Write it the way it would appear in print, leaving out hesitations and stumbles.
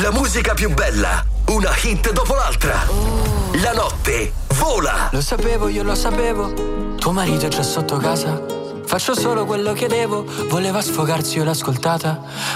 La musica più bella, una hit dopo l'altra. La notte vola. Lo sapevo, io lo sapevo. Tuo marito è già sotto casa. Faccio solo quello che devo. Voleva sfogarsi, io l'ho ascoltata.